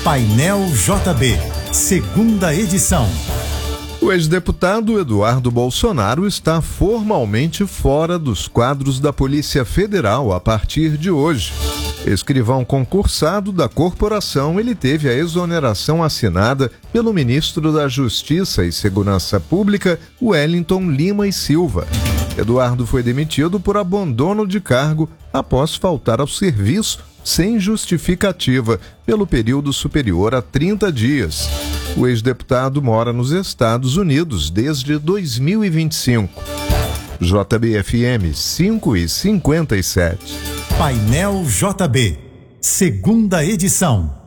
Painel JB, segunda edição. O ex-deputado Eduardo Bolsonaro está formalmente fora dos quadros da Polícia Federal a partir de hoje. Escrivão concursado da corporação, ele teve a exoneração assinada pelo ministro da Justiça e Segurança Pública, Wellington Lima e Silva. Eduardo foi demitido por abandono de cargo após faltar ao serviço sem justificativa pelo período superior a 30 dias. O ex-deputado mora nos Estados Unidos desde 2025. JBFM 5:57. Painel JB, segunda edição.